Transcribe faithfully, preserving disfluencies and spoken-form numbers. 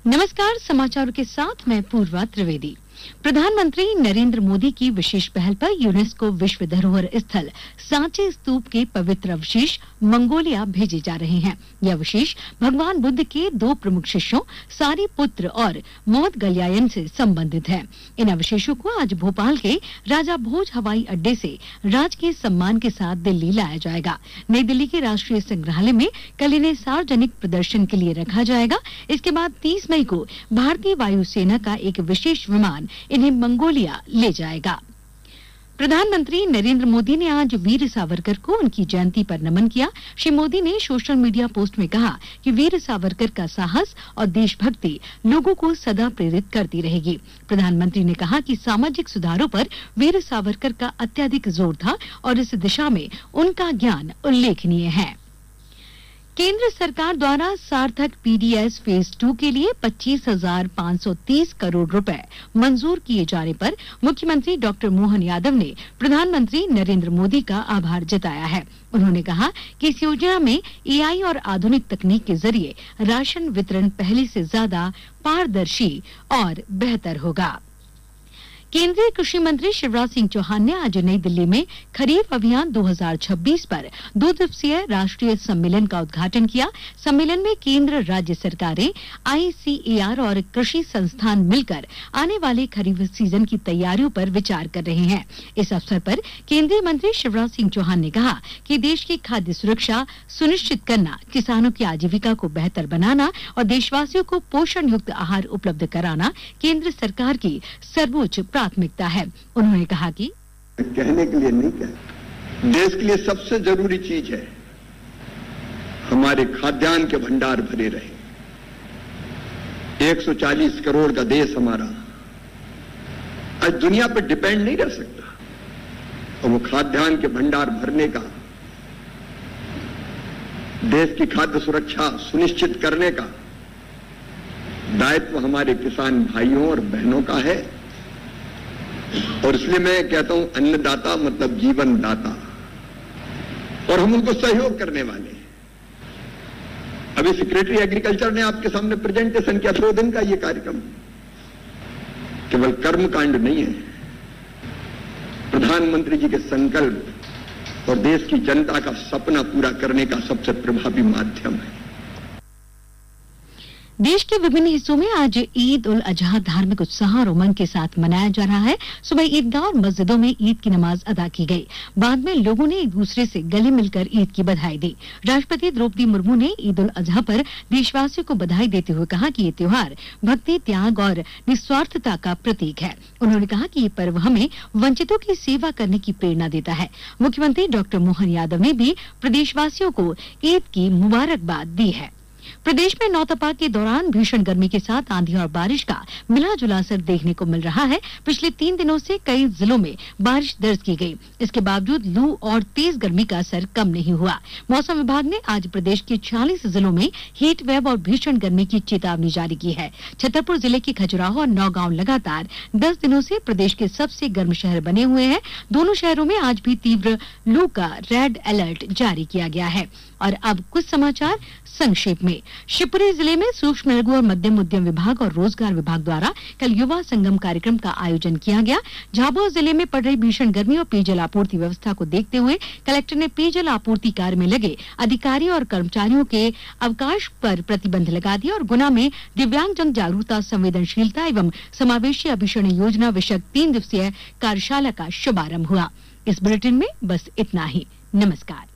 नमस्कार, समाचारों के साथ मैं पूर्वा त्रिवेदी। प्रधानमंत्री नरेंद्र मोदी की विशेष पहल पर यूनेस्को विश्व धरोहर स्थल सांची स्तूप के पवित्र अवशेष मंगोलिया भेजे जा रहे हैं। यह अवशेष भगवान बुद्ध के दो प्रमुख शिष्यों सारीपुत्र और मोदगल्यायन से संबंधित है। इन अवशेषों को आज भोपाल के राजा भोज हवाई अड्डे से राजकीय सम्मान के साथ दिल्ली लाया जाएगा। नई दिल्ली के राष्ट्रीय संग्रहालय में कल इन्हें सार्वजनिक प्रदर्शन के लिए रखा जाएगा। इसके बाद तीस मई को भारतीय वायुसेना का एक विशेष विमान इन्हें मंगोलिया ले जाएगा। प्रधानमंत्री नरेंद्र मोदी ने आज वीर सावरकर को उनकी जयंती पर नमन किया। श्री मोदी ने सोशल मीडिया पोस्ट में कहा कि वीर सावरकर का साहस और देशभक्ति लोगों को सदा प्रेरित करती रहेगी। प्रधानमंत्री ने कहा कि सामाजिक सुधारों पर वीर सावरकर का अत्यधिक जोर था और इस दिशा में उनका ज्ञान उल्लेखनीय है। केंद्र सरकार द्वारा सार्थक पीडीएस फेज टू के लिए पच्चीस हजार पाँच सौ तीस करोड़ रुपए मंजूर किए जाने पर मुख्यमंत्री डॉक्टर मोहन यादव ने प्रधानमंत्री नरेंद्र मोदी का आभार जताया है। उन्होंने कहा कि इस योजना में एआई और आधुनिक तकनीक के जरिए राशन वितरण पहले से ज्यादा पारदर्शी और बेहतर होगा। केंद्रीय कृषि मंत्री शिवराज सिंह चौहान ने आज नई दिल्ली में खरीफ अभियान दो हज़ार छब्बीस पर दो दिवसीय राष्ट्रीय सम्मेलन का उद्घाटन किया। सम्मेलन में केंद्र राज्य सरकारें, आईसीएआर और कृषि संस्थान मिलकर आने वाले खरीफ सीजन की तैयारियों पर विचार कर रहे हैं। इस अवसर पर केंद्रीय मंत्री शिवराज सिंह चौहान ने कहा कि देश की खाद्य सुरक्षा सुनिश्चित करना, किसानों की आजीविका को बेहतर बनाना और देशवासियों को पोषण युक्त आहार उपलब्ध कराना केंद्र सरकार की सर्वोच्च प्राथमिकता है। उन्होंने कहा कि कहने के लिए नहीं कहते, देश के लिए सबसे जरूरी चीज है हमारे खाद्यान्न के भंडार भरे रहे। एक सौ चालीस करोड़ का देश हमारा आज दुनिया पर डिपेंड नहीं रह सकता और वो खाद्यान्न के भंडार भरने का, देश की खाद्य सुरक्षा सुनिश्चित करने का दायित्व हमारे किसान भाइयों और बहनों का है। और इसलिए मैं कहता हूं अन्नदाता मतलब जीवन दाता, और हम उनको सहयोग करने वाले हैं। अभी सेक्रेटरी एग्रीकल्चर ने आपके सामने प्रेजेंटेशन किया, दो दिन का ये कार्यक्रम केवल कर्मकांड नहीं है, प्रधानमंत्री जी के संकल्प और देश की जनता का सपना पूरा करने का सबसे प्रभावी माध्यम है। देश के विभिन्न हिस्सों में आज ईद उल अजहा धार्मिक उत्साह और उमंग के साथ मनाया जा रहा है। सुबह ईदगाह और मस्जिदों में ईद की नमाज अदा की गई। बाद में लोगों ने एक दूसरे से गले मिलकर ईद की बधाई दी। राष्ट्रपति द्रौपदी मुर्मू ने ईद उल अजहा पर देशवासियों को बधाई देते हुए कहा कि ये त्योहार भक्ति, त्याग और निस्वार्थता का प्रतीक है। उन्होंने कहा कि ये पर्व हमें वंचितों की सेवा करने की प्रेरणा देता है। मुख्यमंत्री डॉक्टर मोहन यादव ने भी प्रदेशवासियों को ईद की मुबारकबाद दी है। प्रदेश में नौतपा के दौरान भीषण गर्मी के साथ आंधी और बारिश का मिला जुला असर देखने को मिल रहा है। पिछले तीन दिनों से कई जिलों में बारिश दर्ज की गई। इसके बावजूद लू और तेज गर्मी का असर कम नहीं हुआ। मौसम विभाग ने आज प्रदेश के छियालीस जिलों में हीट वेव और भीषण गर्मी की चेतावनी जारी की है। छतरपुर जिले के खजुराहो और नौगांव लगातार दस दिनों से प्रदेश के सबसे गर्म शहर बने हुए हैं। दोनों शहरों में आज भी तीव्र लू का रेड अलर्ट जारी किया गया है। और अब कुछ समाचार संक्षेप में। शिवपुरी जिले में सूक्ष्म लघु और मध्यम उद्यम विभाग और रोजगार विभाग द्वारा कल युवा संगम कार्यक्रम का आयोजन किया गया। झाबुआ जिले में पड़ रही भीषण गर्मी और पेयजल आपूर्ति व्यवस्था को देखते हुए कलेक्टर ने पेयजल आपूर्ति कार्य में लगे अधिकारी और कर्मचारियों के अवकाश पर प्रतिबंध लगा दिया। और गुना में दिव्यांगजन जागरूकता, संवेदनशीलता एवं समावेशी अभिसरण योजना विषयक तीन दिवसीय कार्यशाला का शुभारंभ हुआ। इस बुलेटिन में बस इतना ही। नमस्कार।